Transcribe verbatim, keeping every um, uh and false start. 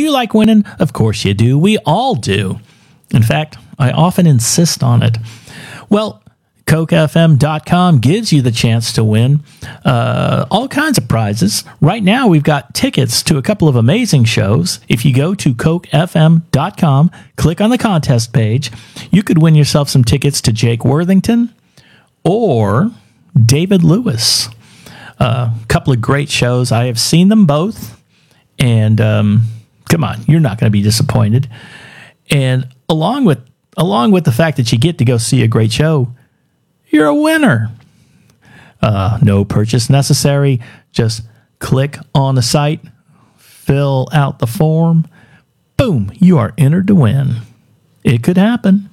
Do you like winning? Of course you do. We all do. In fact, I often insist on it. Well, Coke F M dot com gives you the chance to win uh, all kinds of prizes. Right now, we've got tickets to a couple of amazing shows. If you go to Coke F M dot com, click on the contest page, you could win yourself some tickets to Jake Worthington or David Lewis. A uh, couple of great shows. I have seen them both. And um, come on, you're not going to be disappointed. And along with along with the fact that you get to go see a great show, you're a winner. Uh, no purchase necessary. Just click on the site, fill out the form. Boom, you are entered to win. It could happen.